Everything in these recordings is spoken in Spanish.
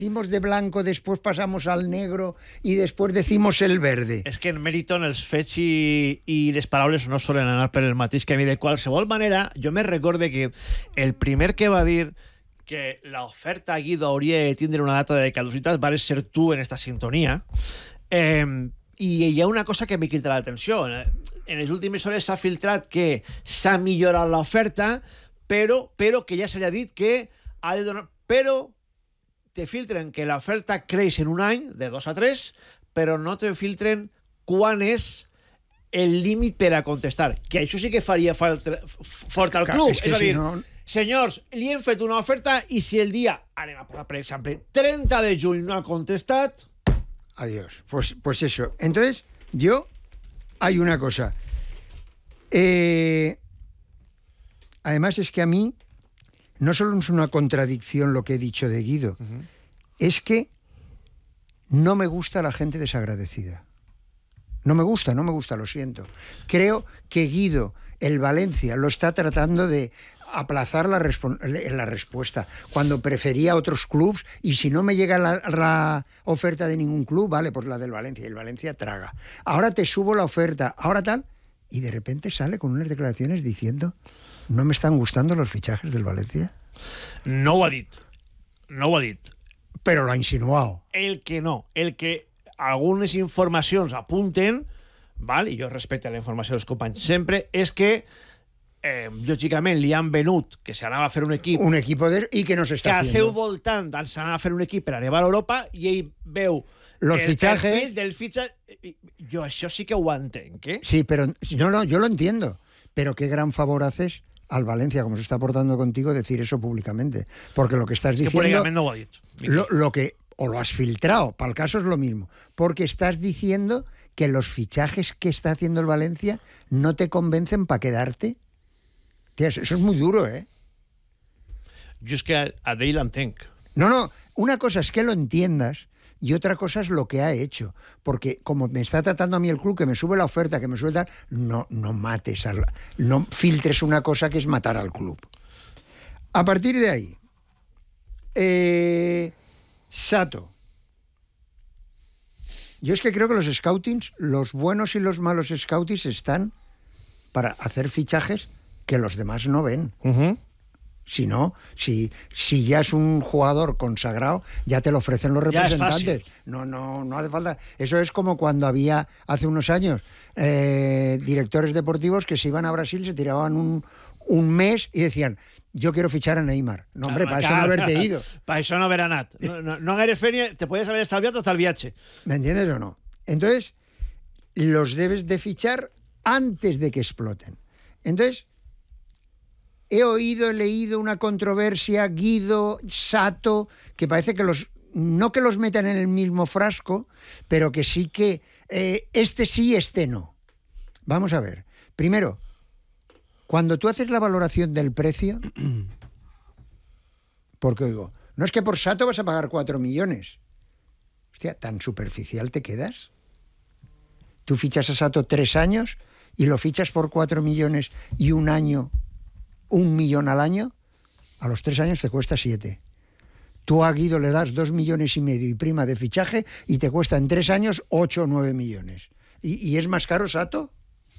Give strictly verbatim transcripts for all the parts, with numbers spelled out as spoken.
decimos de blanco, después pasamos al negro y después decimos el verde. És que en Meriton els fets i, i les paraules no solen anar per el mateix camí. De qualsevol manera, jo me recorde que el primer que va dir que l'oferta a Guido hauria de tindre una data de caducitat va ser tu en esta sintonia. Eh, I hi ha una cosa que m'ha cridat l'atenció. En les últimes hores s'ha filtrat que s'ha millorat l'oferta, però, però que ja se li ha dit que ha de donar... Però te filtren que l'oferta creix en un any, de dos a tres, però no te filtren quan és el límit per a contestar. Que això sí que faria fort, fort al club. És, és a dir, si no... senyors, li hem fet una oferta i si el dia, anem a posar, per exemple, trenta de juny no ha contestat... Adiós. Pues, pues eso. Entonces, yo, hay una cosa. Eh, además es que a mí... No solo es una contradicción lo que he dicho de Guido, uh-huh. es que no me gusta la gente desagradecida. No me gusta, no me gusta, lo siento. Creo que Guido, el Valencia, lo está tratando de aplazar la, resp- la respuesta, cuando prefería otros clubs, y si no me llega la, la oferta de ningún club, vale, pues la del Valencia, y el Valencia traga. Ahora te subo la oferta, ahora tal, y de repente sale con unas declaraciones diciendo... ¿No me están gustando los fichajes del Valencia? No ho ha dit. No ho ha dit. Però lo ha insinuado. El que no. El que algunes informacions apunten, val? I jo respecte a la informació dels companys sempre, és que eh, lògicament li han venut que s'anava a fer un equip... Un equip de... i que no s'està fent. Que al seu voltant s'anava a fer un equip per arribar a Europa i ell veu los el fichajes... perfil del fitxatge... Jo això sí que ho entenc, ¿eh? Sí, pero... No, no, yo lo entiendo. Pero qué gran favor haces al Valencia, como se está portando contigo, decir eso públicamente. Porque lo que estás es que diciendo... públicamente no lo ha dicho. Lo, lo que, o lo has filtrado, para el caso es lo mismo. Porque estás diciendo que los fichajes que está haciendo el Valencia no te convencen para quedarte. Tío, eso es muy duro, ¿eh? Yo es que a, a d'ell l'entenc. No, no, una cosa es que lo entiendas y otra cosa es lo que ha hecho. Porque como me está tratando a mí el club, que me sube la oferta, que me sube tal, no, no mates, al, no filtres una cosa que es matar al club. A partir de ahí, eh, Sato. Yo es que creo que los scoutings, los buenos y los malos scoutings están para hacer fichajes que los demás no ven. Uh-huh. Si no, si, si ya es un jugador consagrado, ya te lo ofrecen los representantes. No, no, no hace falta. Eso es como cuando había, hace unos años, eh, directores deportivos que se iban a Brasil, se tiraban un, un mes y decían, yo quiero fichar a Neymar. No, hombre, para eso no haberte ido. Para eso no haber anat. No, no, no eres feria, te puedes haber estalviado hasta el viaje. ¿Me entiendes o no? Entonces, los debes de fichar antes de que exploten. Entonces, he oído, he leído una controversia, Guido, Sato, que parece que los, no que los metan en el mismo frasco, pero que sí que eh, este sí, este no. Vamos a ver. Primero, cuando tú haces la valoración del precio, porque oigo, no es que por Sato vas a pagar cuatro millones. Hostia, ¿tan superficial te quedas? Tú fichas a Sato tres años y lo fichas por cuatro millones y un año... un millón al año, a los tres años te cuesta siete. Tú a Guido le das dos millones y medio y prima de fichaje y te cuesta en tres años ocho o nueve millones. ¿Y, ¿Y es más caro Sato?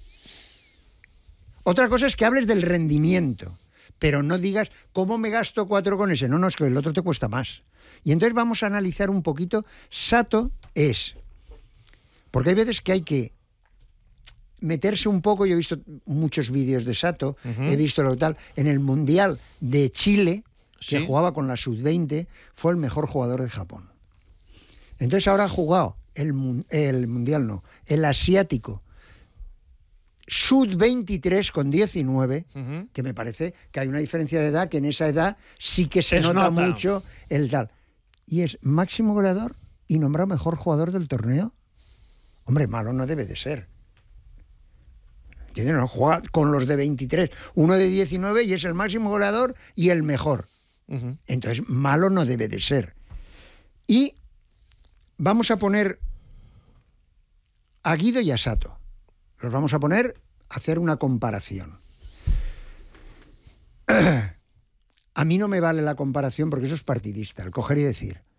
Otra cosa es que hables del rendimiento, pero no digas, ¿cómo me gasto cuatro con ese? No, no, es que el otro te cuesta más. Y entonces vamos a analizar un poquito. Sato es... Porque hay veces que hay que meterse un poco. Yo he visto muchos vídeos de Sato, uh-huh. he visto lo tal. En el Mundial de Chile, que ¿sí? jugaba con la sub veinte, fue el mejor jugador de Japón. Entonces ahora ha jugado el, el Mundial, no, el Asiático sub veintitrés con diecinueve, uh-huh. que me parece que hay una diferencia de edad, que en esa edad sí que se nota, nota mucho el tal. Y es máximo goleador y nombrado mejor jugador del torneo. Hombre, malo no debe de ser. ¿Entiendes? No, juega con los de veintitrés, uno de diecinueve y es el máximo goleador y el mejor. Uh-huh. Entonces, malo no debe de ser. Y vamos a poner a Guido y a Sato. Los vamos a poner a hacer una comparación. A mí no me vale la comparación porque eso es partidista, el coger y decir,